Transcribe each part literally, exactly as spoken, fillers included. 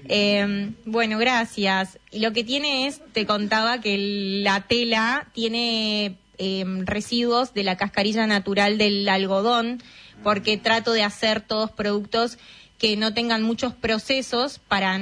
Eh, bueno, gracias. Y lo que tiene es, te contaba que la tela tiene eh, residuos de la cascarilla natural del algodón, porque trato de hacer todos productos que no tengan muchos procesos para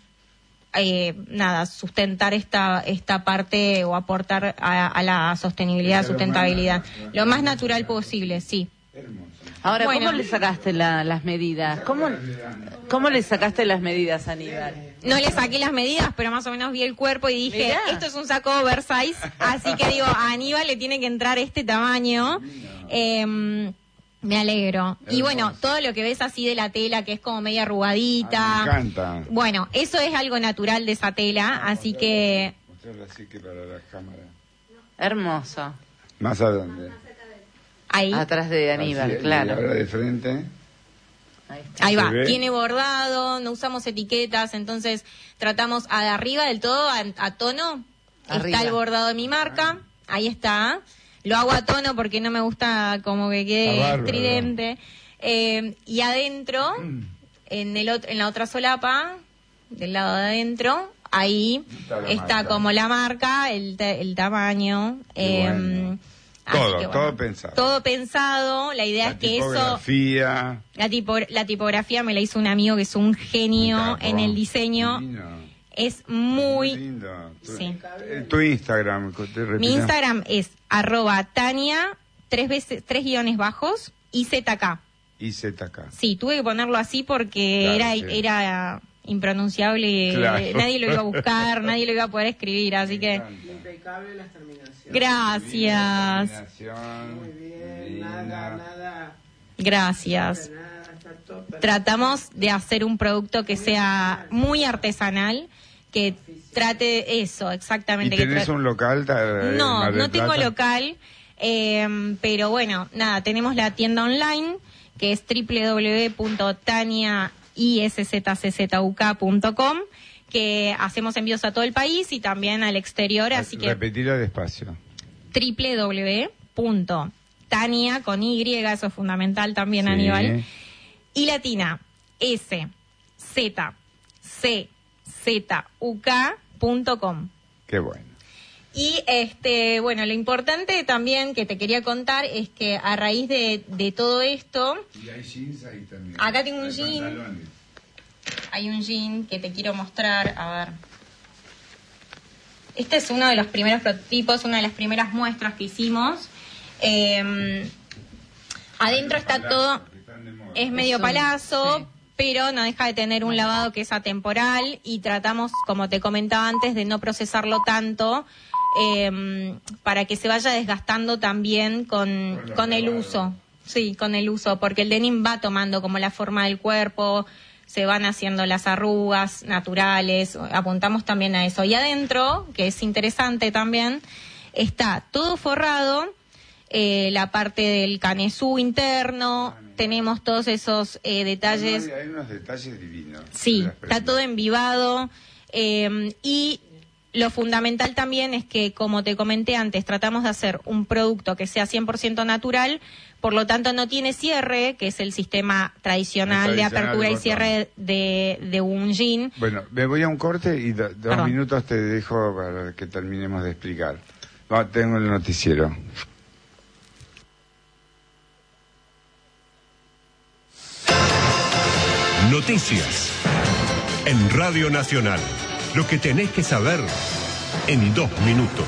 eh, nada sustentar esta esta parte o aportar a, a la sostenibilidad, sustentabilidad, lo más natural posible, sí. Ahora, bueno. ¿cómo le sacaste la, las medidas? ¿Cómo, ¿Cómo le sacaste las medidas, Aníbal? No le saqué las medidas, pero más o menos vi el cuerpo y dije, Mirá. esto es un saco oversize, así que digo, a Aníbal le tiene que entrar este tamaño. Eh, me alegro. Hermoso. Y bueno, todo lo que ves así de la tela, que es como media arrugadita. Ah, me encanta. Bueno, eso es algo natural de esa tela, así que... Mostrarla así que para la cámara. Hermoso. Más adelante. Ahí. Atrás de Aníbal, Así, claro. y ahora de frente. Ahí está. Ahí va, ¿Se ve? tiene bordado, no usamos etiquetas, entonces tratamos a de arriba del todo, a, a tono, Arriba. está el bordado de mi marca, ahí está, lo hago a tono porque no me gusta como que Está quede bárbaro. estridente, eh, y adentro, en, el otro, en la otra solapa, del lado de adentro, ahí Está la está marca. como la marca, el, ta- el tamaño, Qué eh, bueno. así Todo, que todo pensado. Todo pensado, la idea La es que eso... tipografía. La, tipo, la tipografía me la hizo un amigo que es un genio Un capo. en el diseño. Divino. Es Muy muy... lindo. Tu, Sí. eh, tu Instagram. te repito. Mi Instagram es arroba Tania, tres veces, tres guiones bajos, y ZK. Y Z K. Sí, tuve que ponerlo así porque Claro, era, sí. era impronunciable. Claro. Nadie lo iba a buscar, nadie lo iba a poder escribir, así que... Impecable las terminaciones. Gracias, Terminación, Muy bien, divina. nada, nada, gracias. nada, está todo perfecto. Tratamos de hacer un producto que sea muy artesanal, que trate eso, ¿Y exactamente. que tenés tra- un local? ta- en No, Mar del no tengo Plata? local, eh, pero bueno, nada, tenemos la tienda online, que es doble u doble u doble u punto tania iszczuk punto com, que hacemos envíos a todo el país y también al exterior, así que Repetilo despacio. doble u doble u doble u punto tania con Y, eso es fundamental también, Sí. Aníbal, y latina, S, Z, C, Z, U, K punto com. Qué bueno. Y este, bueno, lo importante también que te quería contar es que a raíz de, de todo esto, Y hay jeans ahí también. Acá tengo un Hay jean. pantalones. hay un jean que te quiero mostrar, a ver. Este es uno de los primeros prototipos, una de las primeras muestras que hicimos. Eh, adentro está todo, Están de moda. es medio un- palazo, sí. pero no deja de tener un lavado que es atemporal y tratamos, como te comentaba antes, de no procesarlo tanto eh, para que se vaya desgastando también con, Con el con el lavado. uso. Sí, con el uso, porque el denim va tomando como la forma del cuerpo, se van haciendo las arrugas naturales, apuntamos también a eso. Y adentro, que es interesante también, está todo forrado, eh, la parte del canesú interno, tenemos todos esos eh, detalles. Hay, hay unos detalles divinos. Sí, de las está prendas. todo envivado, eh, y lo fundamental también es que, como te comenté antes, tratamos de hacer un producto que sea cien por ciento natural, por lo tanto no tiene cierre, que es el sistema tradicional El de tradicional apertura y botón. cierre de, de un jean. Bueno, me voy a un corte y do- dos Perdón. minutos te dejo para que terminemos de explicar. No, tengo el noticiero. Noticias. En Radio Nacional. Lo que tenés que saber en dos minutos.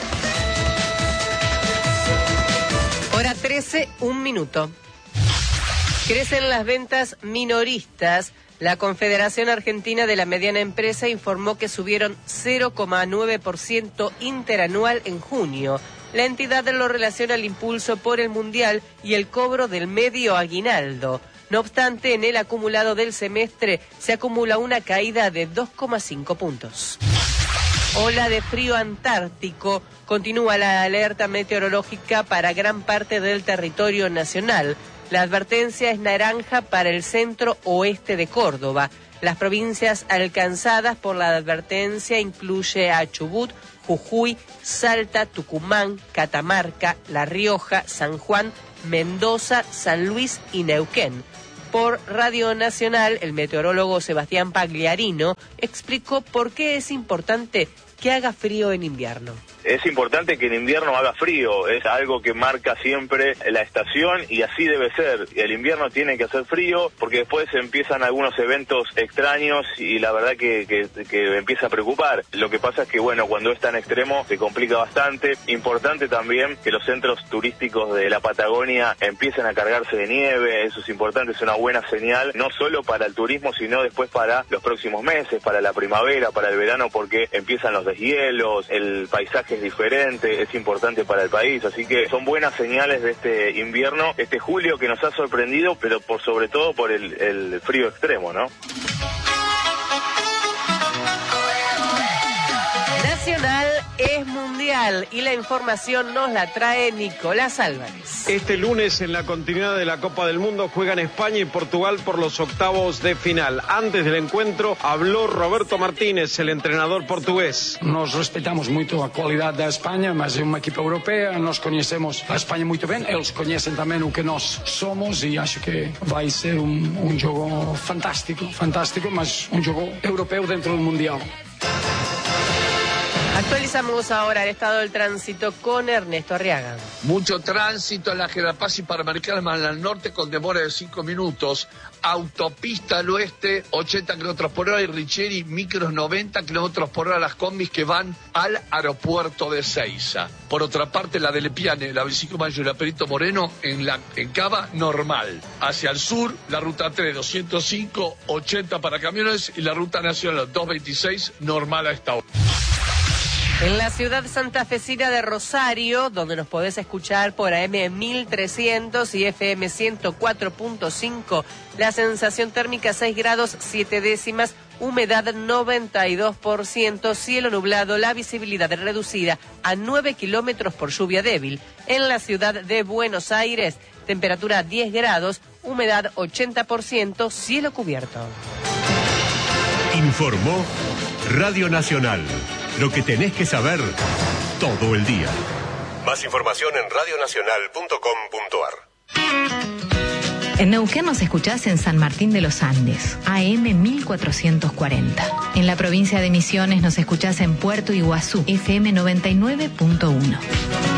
Hora trece, un minuto. Crecen las ventas minoristas. La Confederación Argentina de la Mediana Empresa informó que subieron cero coma nueve por ciento interanual en junio. La entidad lo relaciona al impulso por el Mundial y el cobro del medio aguinaldo. No obstante, en el acumulado del semestre se acumula una caída de dos coma cinco puntos. Ola de frío antártico. Continúa la alerta meteorológica para gran parte del territorio nacional. La advertencia es naranja para el centro oeste de Córdoba. Las provincias alcanzadas por la advertencia incluye a Chubut, Jujuy, Salta, Tucumán, Catamarca, La Rioja, San Juan, Mendoza, San Luis y Neuquén. Por Radio Nacional, el meteorólogo Sebastián Pagliarino explicó por qué es importante que haga frío en invierno. Es importante que en invierno haga frío, es algo que marca siempre la estación y así debe ser. El invierno tiene que hacer frío porque después empiezan algunos eventos extraños y la verdad que, que, que empieza a preocupar. Lo que pasa es que, bueno, cuando es tan extremo se complica bastante. Importante también que los centros turísticos de la Patagonia empiecen a cargarse de nieve, eso es importante, es una buena señal, no solo para el turismo, sino después para los próximos meses, para la primavera, para el verano, porque empiezan los deshielos, el paisaje es diferente, es importante para el país, así que son buenas señales de este invierno, este julio que nos ha sorprendido, pero por sobre todo por el, el frío extremo, ¿no? Nacional es mundial y la información nos la trae Nicolás Álvarez. Este lunes, en la continuidad de la Copa del Mundo, juegan España y Portugal por los octavos de final. Antes del encuentro habló Roberto Martínez, el entrenador portugués. Nos respetamos mucho a qualidad da España, mas é uma equipa europea, nos conhecemos a España muito bem, eles conhecem também o que nós somos e acho que vai ser un, un jogo fantástico, fantástico, mas un jogo europeo dentro do Mundial. Actualizamos ahora el estado del tránsito con Ernesto Arriaga. Mucho tránsito en la General Paz y Panamericana más al norte con demora de cinco minutos. Autopista al oeste, ochenta kilómetros por hora y Richeri, micros noventa kilómetros por hora las combis que van al aeropuerto de Seiza. Por otra parte, la de Lepiane, la veinticinco de mayo y la Perito Moreno en, la, en Cava, normal. Hacia el sur, la ruta tres, doscientos cinco, ochenta para camiones y la ruta nacional doscientos veintiséis, normal a esta hora. En la ciudad santafesina de Rosario, donde nos podés escuchar por A M mil trescientos y F M ciento cuatro punto cinco, la sensación térmica seis grados siete décimas, humedad noventa y dos por ciento, cielo nublado, la visibilidad reducida a nueve kilómetros por lluvia débil. En la ciudad de Buenos Aires, temperatura diez grados, humedad ochenta por ciento, cielo cubierto. Informó Radio Nacional. Lo que tenés que saber todo el día. Más información en radio nacional punto com punto ar. En Neuquén nos escuchás en San Martín de los Andes, A M mil cuatrocientos cuarenta. En la provincia de Misiones nos escuchás en Puerto Iguazú, F M noventa y nueve punto uno.